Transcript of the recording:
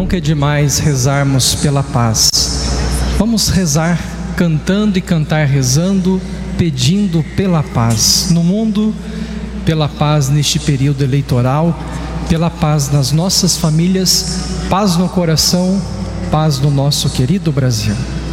nunca é demais rezarmos pela paz. Vamos rezar cantando e cantar rezando, pedindo pela paz no mundo, pela paz neste período eleitoral, pela paz nas nossas famílias, paz no coração, paz no nosso querido Brasil.